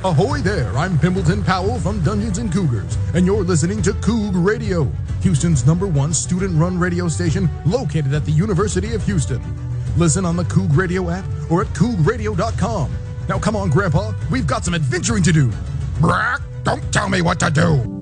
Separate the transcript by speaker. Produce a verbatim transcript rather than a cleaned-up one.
Speaker 1: Ahoy there, I'm Pimbleton Powell from Dungeons and Cougars, and you're listening to Coug Radio, Houston's number one student-run radio station located at the University of Houston. Listen on the Coug Radio app or at coug radio dot com. Now come on, Grandpa, we've got some adventuring to do.
Speaker 2: Brack, don't tell me what to do.